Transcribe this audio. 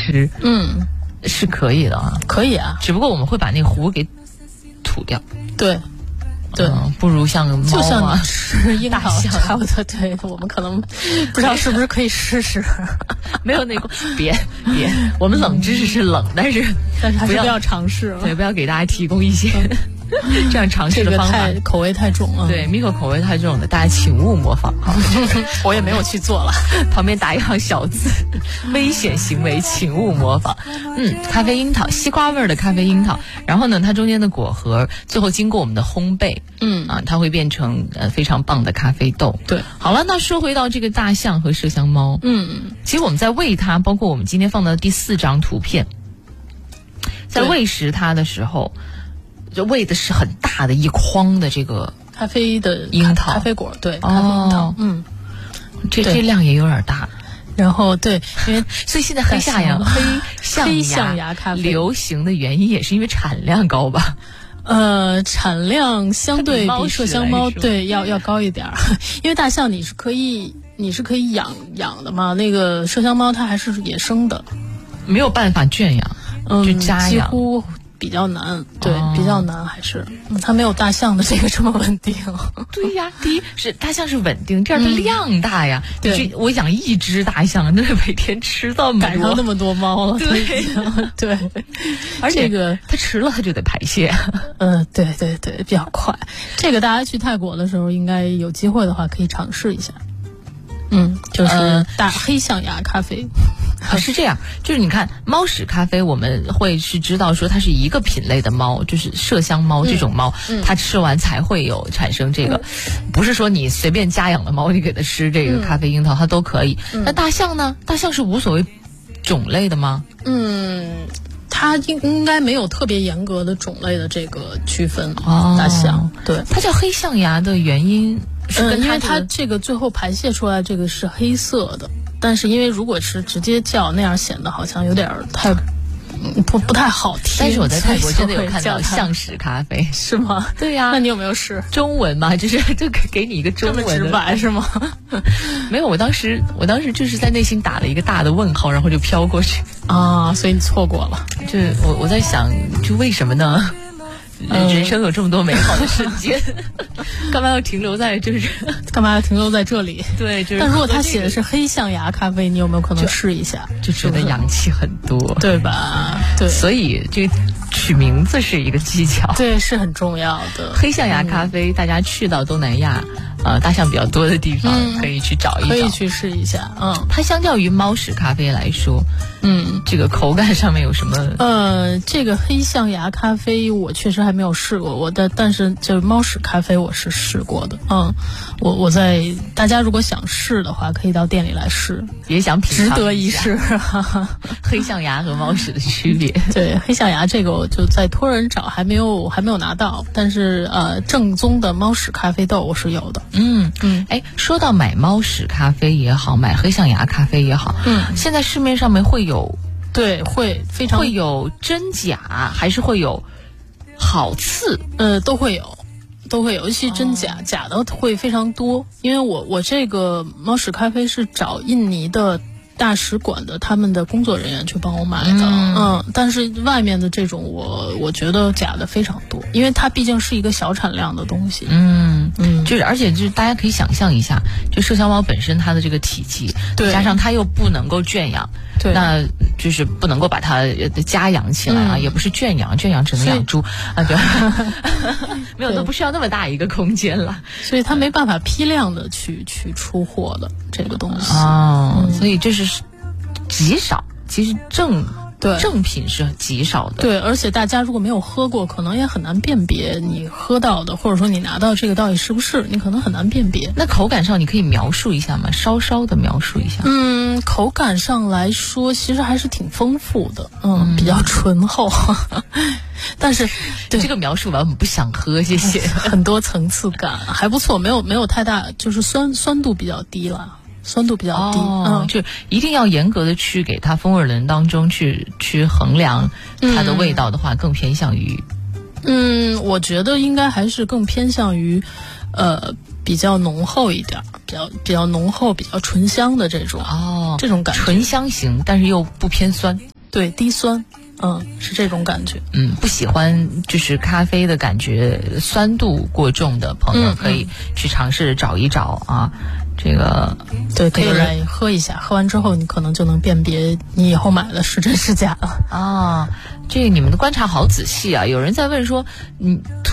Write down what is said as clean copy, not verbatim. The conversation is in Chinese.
吃，是可以的啊， 可以啊， 只不过我们会把那核给吐掉。 对。对， 不如像猫就像啊吃樱桃差不多。对，我们可能不知道是不是可以试试。 没有那个，别，我们冷知识是冷，但是还是不要尝试。 对，不要给大家提供一些这样尝试的方法。 口味太重了。 对，Miko 口味太重的，大家请勿模仿。 我也没有去做了， 旁边打一行小字：危险行为，请勿模仿。咖啡樱桃，西瓜味的咖啡樱桃，然后呢，它中间的果核最后经过我们的烘焙，它会变成非常棒的咖啡豆。 对， 好了，那说回到这个大象和麝香猫，其实我们在喂它，包括我们今天放的第4张图片，在喂食它的时候，就喂的是很大的一筐的这个咖啡的樱桃、 咖啡果，对，咖啡樱桃， 这量也有点大。 然后对，因为所以现在黑象牙咖啡流行的原因也是因为产量高吧？ 产量相对比麝香猫对要高一点，因为大象你是可以养的嘛，那个麝香猫它还是野生的， 没有办法圈养，就家养几乎比较难，对，比较难，还是它没有大象的这个这么稳定。 对呀，第一是大象是稳定，第二它量大呀。 对， 我养一只大象，那每天吃这么多， 赶上那么多猫了。对， 而且它吃了它就得排泄。 对，比较快。这个大家去泰国的时候，应该有机会的话可以尝试一下。就是大黑象牙咖啡。 是这样，就是你看猫屎咖啡，我们会是知道说它是一个品类的猫，就是麝香猫这种猫，它吃完才会有产生这个，不是说你随便家养的猫你给它吃这个咖啡樱桃它都可以。那大象呢？大象是无所谓种类的吗？ 它应该没有特别严格的种类的这个区分。大象，对， 它叫黑象牙的原因是跟因为它这个最后排泄出来这个是黑色的。但是因为如果是直接叫那样，显得好像有点太不太好听。 但是我在泰国真的有看到象屎咖啡， 是吗？ 对呀， 那你有没有试中文嘛？就给你一个中文的， 这么直白是吗？ 没有，我当时就是在内心打了一个大的问号，然后就飘过去啊，所以你错过了。 就是我在想，就为什么呢？人生有这么多美好的瞬间，干嘛要停留在这里？对，就是。 但如果他写的是黑象牙咖啡，你有没有可能试一下？ 就觉得洋气很多， 对吧？对， 所以这取名字是一个技巧， 对，是很重要的。 黑象牙咖啡，大家去到东南亚，大象比较多的地方，可以去找一找， 可以去试一下。 它相较于猫屎咖啡来说，这个口感上面有什么？ 这个黑象牙咖啡我确实还没有试过，但是就是猫屎咖啡我是试过的。我在大家如果想试的话，可以到店里来试， 也想品尝， 值得一试。 黑象牙和猫屎的区别， 对，黑象牙这个我就在托人找，还没有拿到，但是正宗的猫屎咖啡豆我是有的。 说到买猫屎咖啡也好，买黑象牙咖啡也好，现在市面上面会有， 对，会有真假，还是会有好次？ 都会有，尤其真假，假的会非常多。因为我这个猫屎咖啡是找印尼的大使馆的他们的工作人员去帮我买的，但是外面的这种我觉得假的非常多，因为它毕竟是一个小产量的东西。 就是而且就是大家可以想象一下，就麝香猫本身它的这个体积， 对， 加上它又不能够圈养， 对， 那就是不能够把它家养起来啊，也不是圈养只能养猪啊，对，没有，都不需要那么大一个空间了， 所以它没办法批量的去出货的这个东西所以这是极少，其实正品是极少的。 对，而且大家如果没有喝过，可能也很难辨别你喝到的，或者说你拿到这个到底是不是，你可能很难辨别。 那口感上你可以描述一下吗？稍稍的描述一下。 口感上来说，其实还是挺丰富的，比较醇厚。但是对这个描述完我们不想喝，谢谢。 很多层次感还不错，没有太大，就是酸度比较低了。酸度比较低， 就一定要严格的去给它风味轮当中去衡量它的味道的话，更偏向于， 我觉得应该还是更偏向于，比较浓厚一点，比较浓厚、比较醇香的这种感觉， 醇香型，但是又不偏酸。 对，低酸。是这种感觉。 不喜欢就是咖啡的感觉酸度过重的朋友，可以去尝试找一找啊。这个对，可以来喝一下，喝完之后你可能就能辨别你以后买的是真是假了。 啊，这个你们的观察好仔细啊！有人在问说，